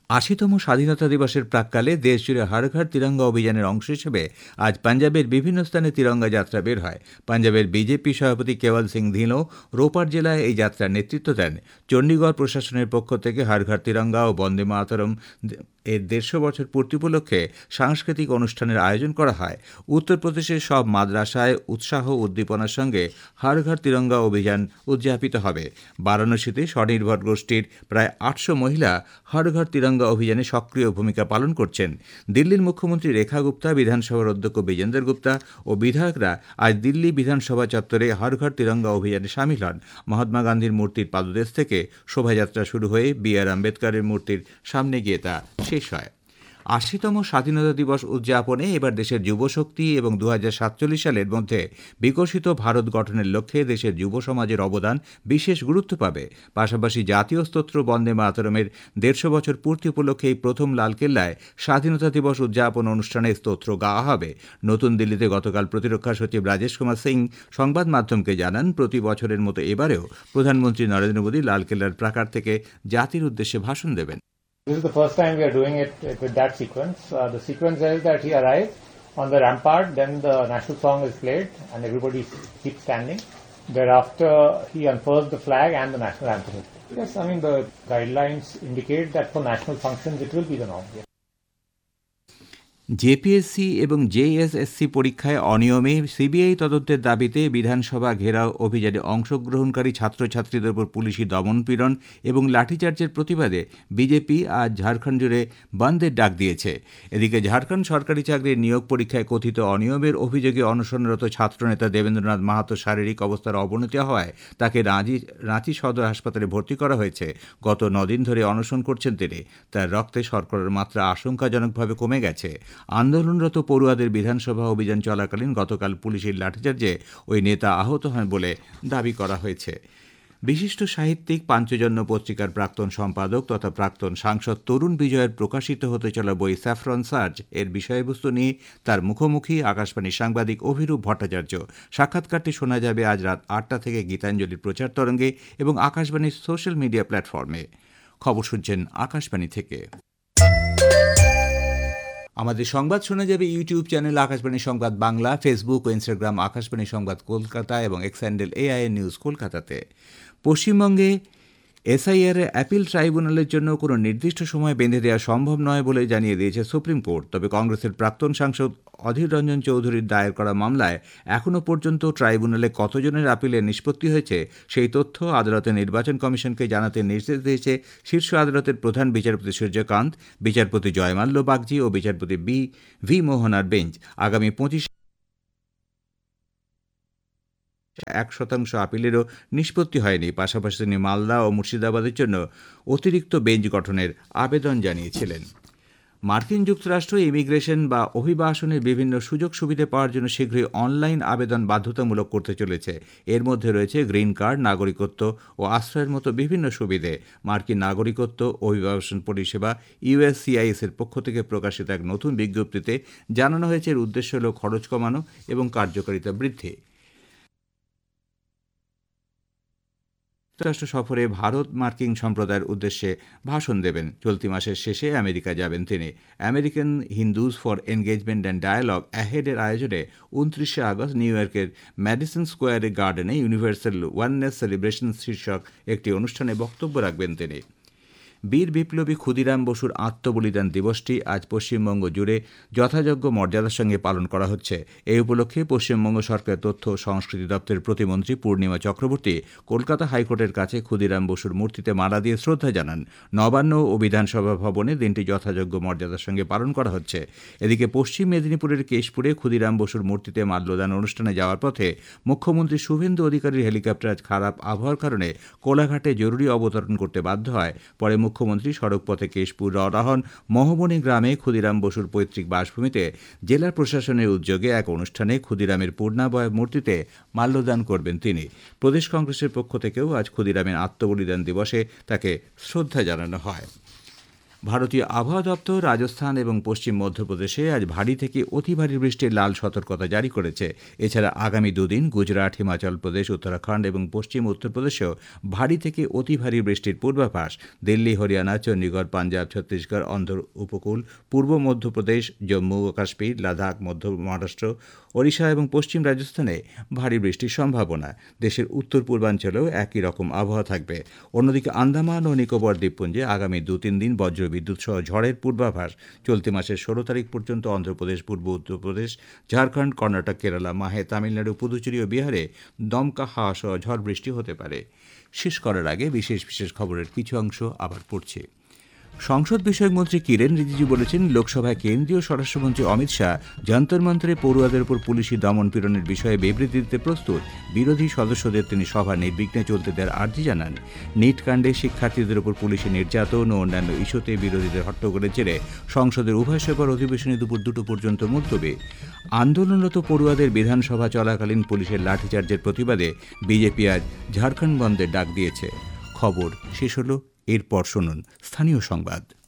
৮০তম স্বাধীনতা দিবসের প্রাক্কালে দেশজুড়ে হর ঘর তিরঙ্গা অভিযানের অংশ হিসেবে আজ পাঞ্জাবের বিভিন্ন স্থানে তিরঙ্গা যাত্রা বের হয়। পাঞ্জাবের বিজেপি সভাপতি কেওয়াল সিং ধিলো রোপার জেলায় এই যাত্রার নেতৃত্ব দেন। চণ্ডীগড় প্রশাসনের পক্ষ থেকে হর ঘর তিরঙ্গা ও বন্দে মাতরম এর ১৫০ বছর পূর্তি উপলক্ষে সাংস্কৃতিক অনুষ্ঠানের আয়োজন করা হয়। উত্তরপ্রদেশের সব মাদ্রাসায় উৎসাহ উদ্দীপনার সঙ্গে হর ঘর তিরঙ্গা অভিযান উদযাপিত হবে। বারাণসীতে স্বনির্ভর গোষ্ঠীর প্রায় ৮০০ মহিলা হর ঘর তিরঙ্গা অভিযানে সক্রিয় ভূমিকা পালন করছেন। দিল্লির মুখ্যমন্ত্রী রেখা গুপ্তা, বিধানসভার অধ্যক্ষ বিজেন্দর গুপ্তা ও বিধায়করা আজ দিল্লি বিধানসভা চত্বরে হর ঘর তিরঙ্গা অভিযানে সামিল হন। মহাত্মা গান্ধীর মূর্তির পাদদেশ থেকে শোভাযাত্রা শুরু হয়ে বি.আর. আম্বেদকরের মূর্তির সামনে গিয়ে তা শেষ হয়। ৮০তম স্বাধীনতা দিবস উদযাপনে এবার দেশের যুবশক্তি এবং ২০৪৭ সালের মধ্যে বিকশিত ভারত গঠনের লক্ষ্যে দেশের যুব সমাজের অবদান বিশেষ গুরুত্ব পাবে। পাশাপাশি জাতীয় স্তোত্র বন্দে মাতরমের ১৫০ বছর পূর্তি উপলক্ষে এই প্রথম লালকেল্লায় স্বাধীনতা দিবস উদযাপন অনুষ্ঠানে স্তোত্র গাওয়া হবে। নতুন দিল্লিতে গতকাল প্রতিরক্ষা সচিব রাজেশ কুমার সিং সংবাদ মাধ্যমকে জানান, প্রতি বছরের মতো এবারেও প্রধানমন্ত্রী নরেন্দ্র মোদী লালকেল্লার প্রাকার থেকে জাতির উদ্দেশ্যে ভাষণ দেবেন। This is the first time we are doing it with that sequence. The sequence is that he arrives on the rampart, then the national song is played and everybody keeps standing. Thereafter, he unfurls the flag and the national anthem. Yes, I mean the guidelines indicate that for national functions it will be the norm. Yes. জেপিএসসি এবং জেএসএসসি পরীক্ষায় অনিয়মে CBI তদন্তের দাবিতে বিধানসভা ঘেরাও অভিযানে অংশগ্রহণকারী ছাত্রছাত্রীদের উপর পুলিশি দমনপীড়ন এবং লাঠিচার্জের প্রতিবাদে বিজেপি আজ ঝাড়খণ্ড জুড়ে বন্ধের ডাক দিয়েছে। এদিকে ঝাড়খণ্ড সরকারি চাকরির নিয়োগ পরীক্ষায় কথিত অনিয়মের অভিযোগে অনশনরত ছাত্রনেতা দেবেন্দ্রনাথ মাহাতো শারীরিক অবস্থার অবনতি হওয়ায় তাকে রাঁচি সদর হাসপাতালে ভর্তি করা হয়েছে। গত ৯ দিন ধরে অনশন করছেন তিনি। তার রক্তে শর্করার মাত্রা আশঙ্কাজনকভাবে কমে গেছে। আন্দোলনরত পড়ুয়াদের বিধানসভা অভিযান চলাকালীন গতকাল পুলিশের লাঠিচার্জে ওই নেতা আহত হন বলে দাবি করা হয়েছে। বিশিষ্ট সাহিত্যিক পাঞ্চজন্য পত্রিকার প্রাক্তন সম্পাদক তথা প্রাক্তন সাংসদ তরুণ বিজয়ের প্রকাশিত হতে চলা বই স্যাফরন সার্চ এর বিষয়বস্তু নিয়ে তার মুখোমুখি আকাশবাণীর সাংবাদিক অভিরূপ ভট্টাচার্য। সাক্ষাৎকারটি শোনা যাবে আজ রাত ৮টা থেকে গীতাঞ্জলির প্রচার তরঙ্গে এবং আকাশবাণীর সোশ্যাল মিডিয়া প্ল্যাটফর্মে। খবর শুনছেন আকাশবাণী থেকে। আমাদের সংবাদ শোনা যাবে ইউটিউব চ্যানেল আকাশবাণী সংবাদ বাংলা, ফেসবুক ও ইনস্টাগ্রাম আকাশবাণী সংবাদ কলকাতা এবং এক্স হ্যান্ডেল এআইএন নিউজ কলকাতাতে। পশ্চিমবঙ্গে এসআইআর অ্যাপিল ট্রাইব্যুনালের জন্য কোনো নির্দিষ্ট সময় বেঁধে দেওয়া সম্ভব নয় বলে জানিয়ে দিয়েছে সুপ্রিম কোর্ট। তবে কংগ্রেসের প্রাক্তন সাংসদ অধীর রঞ্জন চৌধুরীর দায়ের করা মামলায় এখনও পর্যন্ত ট্রাইব্যুনালে কতজনের আপিলের নিষ্পত্তি হয়েছে সেই তথ্য আদালতের নির্বাচন কমিশনকে জানাতে নির্দেশ দিয়েছে শীর্ষ আদালতের প্রধান বিচারপতি সূর্যকান্ত, বিচারপতি জয়মাল্য বাগজি ও বিচারপতি ভি মোহনার বেঞ্চ। আগামী 25 1% আপিলেরও নিষ্পত্তি হয়নি। পাশাপাশি তিনি মালদা ও মুর্শিদাবাদের জন্য অতিরিক্ত বেঞ্চ গঠনের আবেদন জানিয়েছিলেন। মার্কিন যুক্তরাষ্ট্র ইমিগ্রেশন বা অভিবাসনের বিভিন্ন সুযোগ সুবিধা পাওয়ার জন্য শীঘ্রই অনলাইন আবেদন বাধ্যতামূলক করতে চলেছে। এর মধ্যে রয়েছে গ্রিন কার্ড, নাগরিকত্ব ও আশ্রয়ের মতো বিভিন্ন সুবিধে। মার্কিন নাগরিকত্ব অভিবাসন পরিষেবা ইউএসসিআইএস এর পক্ষ থেকে প্রকাশিত এক নতুন বিজ্ঞপ্তিতে জানানো হয়েছে এর উদ্দেশ্য হল খরচ কমানো এবং কার্যকারিতা বৃদ্ধি। যুক্তরাষ্ট্র সফরে ভারত মার্কিন সম্প্রদায়ের উদ্দেশ্যে ভাষণ দেবেন। চলতি মাসের শেষে আমেরিকা যাবেন তিনি। American Hindus for engagement and dialogue অ্যাহেডের আয়োজনে 29শে আগস্ট নিউ ইয়র্কের ম্যাডিসন স্কোয়ারের গার্ডেনে ইউনিভার্সাল ওয়াননেস সেলিব্রেশন শীর্ষক একটি অনুষ্ঠানে বক্তব্য রাখবেন তিনি। বীর বিপ্লবী ক্ষুদিরাম বসুর আত্মবলিদান দিবসটি আজ পশ্চিমবঙ্গ জুড়ে যথাযোগ্য মর্যাদার সঙ্গে পালন করা হচ্ছে। এই উপলক্ষে পশ্চিমবঙ্গ সরকারের তথ্য ও সংস্কৃতি দপ্তরের প্রতিমন্ত্রী পূর্ণিমা চক্রবর্তী কলকাতা হাইকোর্টের কাছে ক্ষুদিরাম বসুর মূর্তিতে মালা দিয়ে শ্রদ্ধা জানান। নবান্ন ও বিধানসভা ভবনে দিনটি যথাযোগ্য মর্যাদার সঙ্গে পালন করা হচ্ছে। এদিকে পশ্চিম মেদিনীপুরের কেশপুরে ক্ষুদিরাম বসুর মূর্তিতে মাল্যদান অনুষ্ঠানে যাওয়ার পথে মুখ্যমন্ত্রী শুভেন্দু অধিকারীর হেলিকপ্টার আজ খারাপ আবহাওয়ার কারণে কোলাঘাটে জরুরি অবতরণ করতে বাধ্য হয়। পরে মুখ্যমন্ত্রী সড়কপথে কেশপুর রওনা হন। মহবনী গ্রামে ক্ষুদিরাম বসুর পৈতৃক বাসভূমিতে জেলা প্রশাসনের উদ্যোগে এক অনুষ্ঠানে ক্ষুদিরামের পূর্ণাবয় মূর্তিতে মাল্যদান করবেন তিনি। প্রদেশ কংগ্রেসের পক্ষ থেকেও আজ ক্ষুদিরামের আত্মবলিদান দিবসে তাকে শ্রদ্ধা জানানো হয়। ভারতীয় আবহাওয়া দপ্তর রাজস্থান এবং পশ্চিম মধ্যপ্রদেশে আজ ভারী থেকে অতি ভারী বৃষ্টির লাল সতর্কতা জারি করেছে। এছাড়া আগামী দুদিন গুজরাট, হিমাচল প্রদেশ, উত্তরাখণ্ড এবং পশ্চিম উত্তরপ্রদেশেও ভারী থেকে অতি ভারী বৃষ্টির পূর্বাভাস। দিল্লি, হরিয়ানা, চণ্ডীগড়, পাঞ্জাব, ছত্তিশগড়, অন্ধ্র উপকূল, পূর্ব মধ্যপ্রদেশ, জম্মু ও কাশ্মীর, লাদাখ, মধ্য মহারাষ্ট্র, ওড়িশা এবং পশ্চিম রাজস্থানে ভারী বৃষ্টির সম্ভাবনা। দেশের উত্তর পূর্বাঞ্চলেও একই রকম আবহাওয়া থাকবে। অন্যদিকে আন্দামান ও নিকোবর দ্বীপপুঞ্জে আগামী 2-3 দিন বজ্রবিদ্যুৎ সহ ঝড়ের পূর্বাভাস। চলতি মাসের 16 তারিখ পর্যন্ত অন্ধ্রপ্রদেশ, পূর্ব উত্তরপ্রদেশ, ঝাড়খণ্ড, কর্ণাটক, কেরালা, মাহে, তামিলনাড়ু, পুদুচেরি ও বিহারে দমকা হাওয়া সহ ঝড় বৃষ্টি হতে পারে। শেষ করার আগে বিশেষ বিশেষ খবরের কিছু অংশ আবার পড়ছে। সংসদ বিষয়ক মন্ত্রী কিরেন রিজিজু বলেছেন, লোকসভায় কেন্দ্রীয় স্বরাষ্ট্রমন্ত্রী অমিত শাহ যন্তর মন্ত্রে পড়ুয়াদের উপর পুলিশি দমন পীড়নের বিষয়ে বিবৃতি দিতে প্রস্তুত। বিরোধী সদস্যদের তিনি সভা নির্বিঘ্নে চলতে দেওয়ার আর্জি জানান। নিট কাণ্ডে শিক্ষার্থীদের উপর পুলিশি নির্যাতন ও অন্যান্য ইস্যুতে বিরোধীদের হট্টগোলের জেরে সংসদের উভয় সভার অধিবেশনে দুপুর 2টো পর্যন্ত মুলতবি। আন্দোলনরত পড়ুয়াদের বিধানসভা চলাকালীন পুলিশের লাঠিচার্জের প্রতিবাদে বিজেপি আজ ঝাড়খণ্ড বন্ধের ডাক দিয়েছে। খবর শেষ হল। এরপর শুনুন স্থানীয় সংবাদ।